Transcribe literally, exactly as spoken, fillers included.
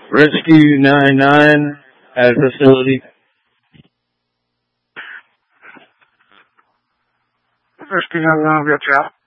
Rescue nine nine at facility. Rescue nine nine, got you out.